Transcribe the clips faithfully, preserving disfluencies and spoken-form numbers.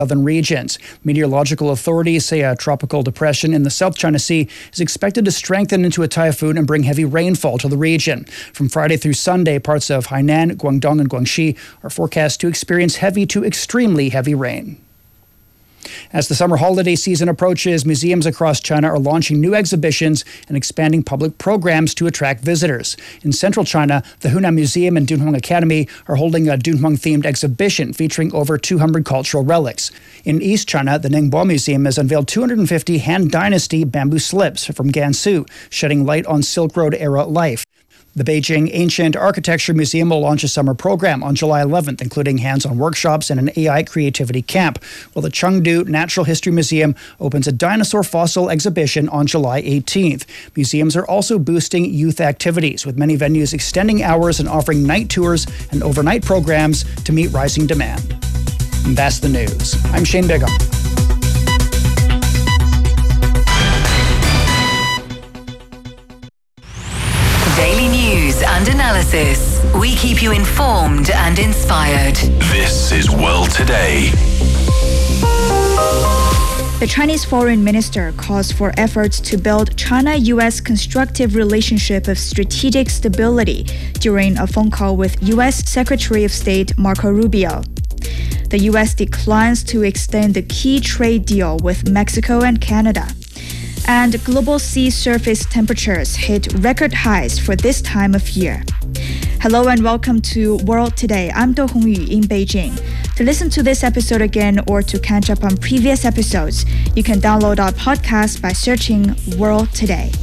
southern regions. Meteorological authorities say a tropical depression in the South China Sea is expected to strengthen into a typhoon and bring heavy rainfall to the region. From Friday through Sunday, parts of Hainan, Guangdong, and Guangxi are forecast to experience heavy to extremely heavy rain. As the summer holiday season approaches, museums across China are launching new exhibitions and expanding public programs to attract visitors. In central China, the Hunan Museum and Dunhuang Academy are holding a Dunhuang-themed exhibition featuring over two hundred cultural relics. In East China, the Ningbo Museum has unveiled two hundred fifty Han Dynasty bamboo slips from Gansu, shedding light on Silk Road-era life. The Beijing Ancient Architecture Museum will launch a summer program on July eleventh, including hands-on workshops and an A I creativity camp, while the Chengdu Natural History Museum opens a dinosaur fossil exhibition on July eighteenth. Museums are also boosting youth activities, with many venues extending hours and offering night tours and overnight programs to meet rising demand. And that's the news. I'm Shane Bigham. Daily news and analysis. We keep you informed and inspired. This is World Today. The Chinese foreign minister calls for efforts to build China-U S constructive relationship of strategic stability during a phone call with U S Secretary of State Marco Rubio. The U S declines to extend the key trade deal with Mexico and Canada. And global sea surface temperatures hit record highs for this time of year. Hello and welcome to World Today. I'm Do Hongyu in Beijing. To listen to this episode again or to catch up on previous episodes, you can download our podcast by searching World Today.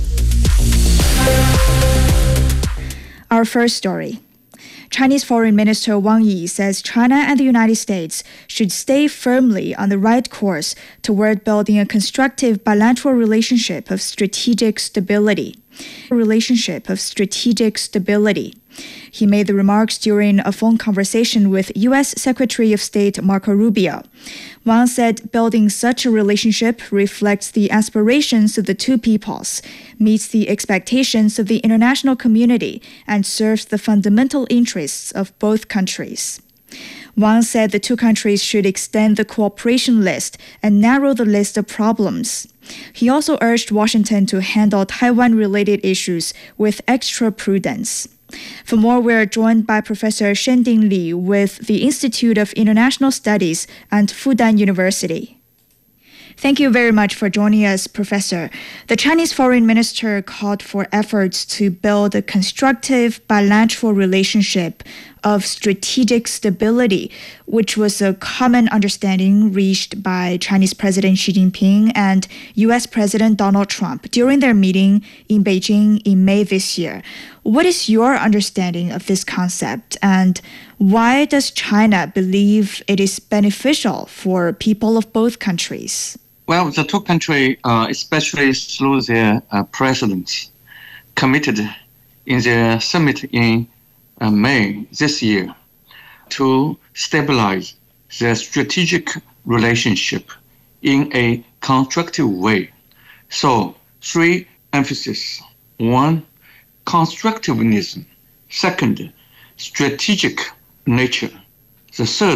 Our first story. Chinese Foreign Minister Wang Yi says China and the United States should stay firmly on the right course toward building a constructive bilateral relationship of strategic stability. A relationship of strategic stability. He made the remarks during a phone conversation with U S Secretary of State Marco Rubio. Wang said building such a relationship reflects the aspirations of the two peoples, meets the expectations of the international community, and serves the fundamental interests of both countries. Wang said the two countries should extend the cooperation list and narrow the list of problems. He also urged Washington to handle Taiwan-related issues with extra prudence. For more, we're joined by Professor Shending Li with the Institute of International Studies and Fudan University. Thank you very much for joining us, Professor. The Chinese foreign minister called for efforts to build a constructive bilateral relationship of strategic stability, which was a common understanding reached by Chinese President Xi Jinping and U S President Donald Trump during their meeting in Beijing in May this year. What is your understanding of this concept, and why does China believe it is beneficial for people of both countries? Well, the two countries, uh, especially through their uh, presidents, committed in their summit in uh, May this year to stabilize their strategic relationship in a constructive way. So, three emphases. One, constructivism. Second, strategic nature. The third